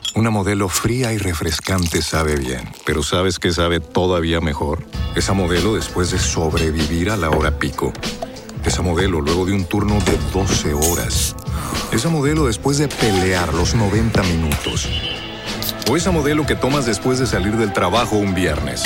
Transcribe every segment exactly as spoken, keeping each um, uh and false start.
Una Modelo fría y refrescante sabe bien, pero ¿sabes qué sabe todavía mejor? Esa Modelo después de sobrevivir a la hora pico. Esa Modelo luego de un turno de doce horas. Esa Modelo después de pelear los noventa minutos. O esa Modelo que tomas después de salir del trabajo un viernes.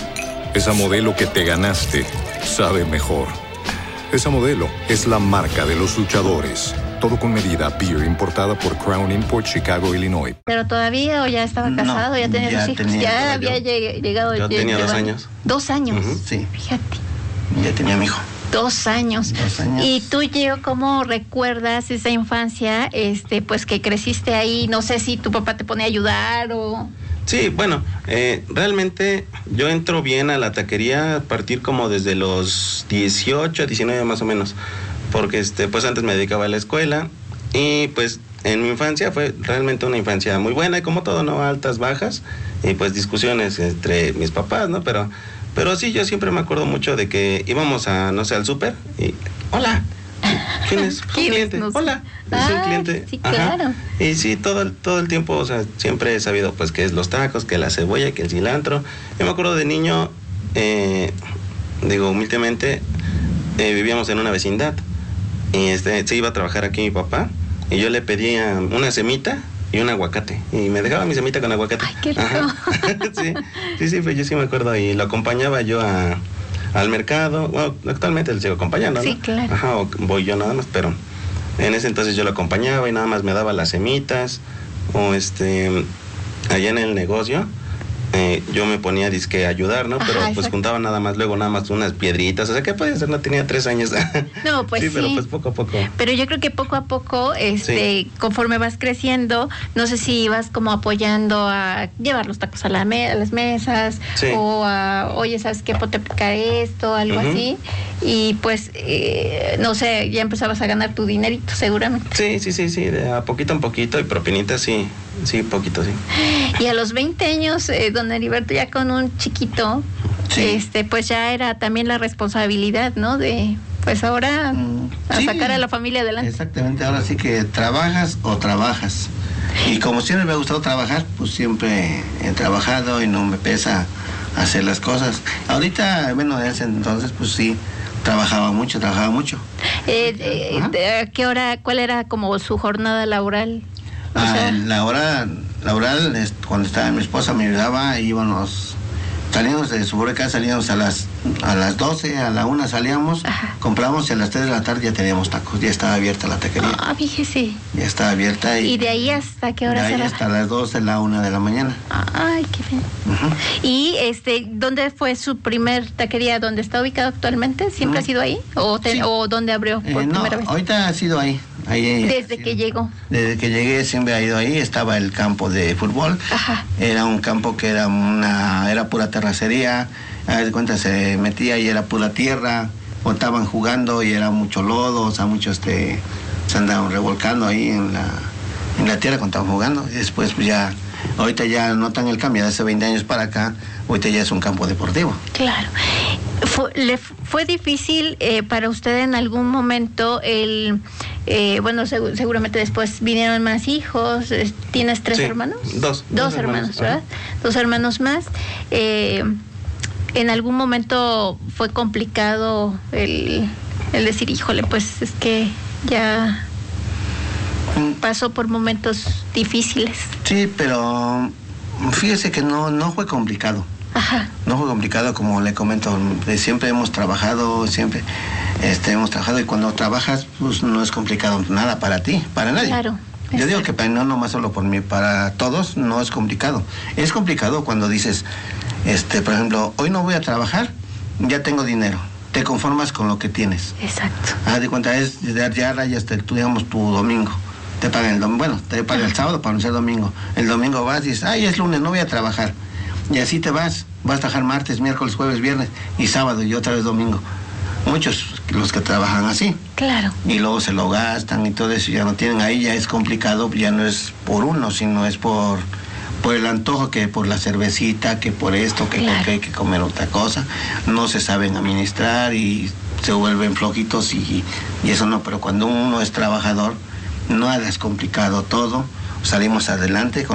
Esa Modelo que te ganaste sabe mejor. Esa Modelo es la marca de los luchadores. Todo con medida. Beer importada por Crown Import, Chicago, Illinois. ¿Pero todavía o ya estaba casado? No, ¿Ya tenía ya sus hijos? tenía, ¿Ya yo- había lleg- llegado? Yo ya tenía dos llevaba- años. ¿Dos años? Ujú. Sí, Fíjate. ya tenía mi hijo. Dos años. Dos años. Y tú, Gio, ¿cómo recuerdas esa infancia? Este, pues que creciste ahí. No sé si tu papá te pone a ayudar o... Sí, bueno, eh, realmente yo entro bien a la taquería a partir como desde los dieciocho, diecinueve más o menos, porque este, pues antes me dedicaba a la escuela y pues en mi infancia fue realmente una infancia muy buena y como todo, ¿no? Altas, bajas y pues discusiones entre mis papás, ¿no? Pero, pero sí, yo siempre me acuerdo mucho de que íbamos a, no sé, al súper y, hola, ¿quién es? Un ¿Quién es? cliente. No sé. Hola, es Ah, un cliente. sí, Ajá. claro. Y sí, todo el, todo el tiempo, o sea, siempre he sabido, pues, que es los tacos, que la cebolla, que el cilantro. Yo me acuerdo de niño, eh, digo, humildemente, eh, vivíamos en una vecindad. Y este, se iba a trabajar aquí mi papá. Y yo le pedía una semita y un aguacate. Y me dejaba mi semita con aguacate. Ay, qué rico. Ajá. sí, sí, sí, pues yo sí me acuerdo. Y lo acompañaba yo a, al mercado. Bueno, actualmente lo sigo acompañando, ¿no? Sí, claro. Ajá, o voy yo nada más, pero en ese entonces yo lo acompañaba y nada más me daba las semitas. O este, allá en el negocio, eh, yo me ponía disque a ayudar, ¿no? Ajá, Pero pues exacto. juntaba nada más, luego nada más unas piedritas. O sea, ¿qué podía hacer? No tenía tres años. No, pues sí, pero sí. pues poco a poco. Pero yo creo que poco a poco, este, conforme vas creciendo, no sé si vas como apoyando a llevar los tacos a, la me- a las mesas, Sí. o a, oye, ¿sabes qué? Ponte a picar esto, algo Ujú. así. Y pues, eh, no sé, ya empezabas a ganar tu dinerito, seguramente. Sí, sí, sí, sí, de a poquito en poquito y propinitas sí, sí, poquito, sí. Y a los veinte años, eh, don Heriberto, ya con un chiquito, Sí. este, pues ya era también la responsabilidad, ¿no? De, pues ahora, Mm, a sí. sacar a la familia adelante. Exactamente, ahora sí que trabajas o trabajas. Y como siempre me ha gustado trabajar, pues siempre he trabajado y no me pesa hacer las cosas. Ahorita, bueno, en ese entonces, pues sí, trabajaba mucho, trabajaba mucho. Eh, eh, Ajá. de- ¿a qué hora, cuál era como su jornada laboral? O Ah, sea, en la hora laboral, es- cuando estaba mi esposa, me ayudaba, íbamos, salíamos de su casa, salíamos a las, a las doce, a la una salíamos, Ajá. compramos y a las tres de la tarde ya teníamos tacos, ya estaba abierta la taquería, ah, fíjese. ya estaba abierta. Y, ¿Y de ahí hasta qué de hora ahí se hasta las doce, la una de la mañana. Ay, qué bien. Ujú. ¿Y este, dónde fue su primer taquería? ¿Dónde está ubicado actualmente? ¿Siempre Mm. ha sido ahí? ¿O, te- Sí. o dónde abrió por Eh, no, primera vez? ahorita ha sido ahí. ahí Desde sí. que llegó. Desde que llegué siempre ha ido ahí, estaba el campo de fútbol. Ajá. Era un campo que era una, era pura terracería, a de cuenta se metía y era pura tierra, o estaban jugando y era mucho lodo, o sea, mucho este, se andaban revolcando ahí en la, en la tierra cuando estaban jugando, y después pues ya, ahorita ya notan el cambio, de hace veinte años para acá, ahorita ya es un campo deportivo. Claro. ¿Fue, le, fue difícil eh, para usted en algún momento el... Eh, bueno, segu- seguramente después vinieron más hijos. eh, ¿Tienes tres Sí, hermanos? dos, Dos, dos hermanos, hermanos, ¿verdad? Dos hermanos más. Eh, ¿En algún momento fue complicado el, el decir, híjole, pues es que ya pasó por momentos difíciles? Sí, pero fíjese que no, no fue complicado. Ajá. No fue complicado, como le comento, de siempre hemos trabajado, siempre este, hemos trabajado, y cuando trabajas, pues no es complicado nada para ti, para nadie. Claro. Yo digo exacto. que para, no nomás solo por mí, para todos no es complicado. Es complicado cuando dices, este, por ejemplo, hoy no voy a trabajar, ya tengo dinero. Te conformas con lo que tienes. Exacto. Haz de cuenta, es ya, ya rayas, te- tú, digamos, tu domingo. Te pagan el domingo, bueno, te pagan el sábado para no ser domingo. El domingo vas y dices, ay, es lunes, no voy a trabajar. Y así te vas, vas a trabajar martes, miércoles, jueves, viernes y sábado y otra vez domingo. Muchos los que trabajan así. Claro. Y luego se lo gastan y todo eso, ya no tienen, ahí ya es complicado, ya no es por uno, sino es por, por el antojo, que por la cervecita, que por esto, que Claro. porque hay que comer otra cosa. No se saben administrar y se vuelven flojitos y, y eso no, pero cuando uno es trabajador, no es complicado todo, salimos adelante con